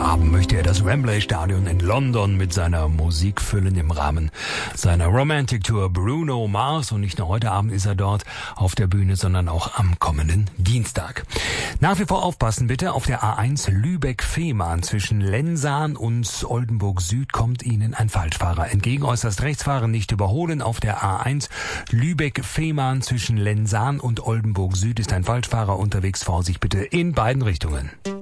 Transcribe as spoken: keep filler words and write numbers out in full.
Abend möchte er das Wembley Stadion in London mit seiner Musik füllen im Rahmen seiner Romantic Tour Bruno Mars. Und nicht nur heute Abend ist er dort auf der Bühne, sondern auch am kommenden Dienstag. Nach wie vor aufpassen bitte, auf der A eins Lübeck-Fehmarn zwischen Lensahn und Oldenburg Süd kommt Ihnen ein Falschfahrer entgegen. Äußerst rechts fahren, nicht überholen. Auf der A eins Lübeck-Fehmarn zwischen Lensahn und Oldenburg Süd ist ein Falschfahrer unterwegs. Vorsicht bitte in beiden Richtungen.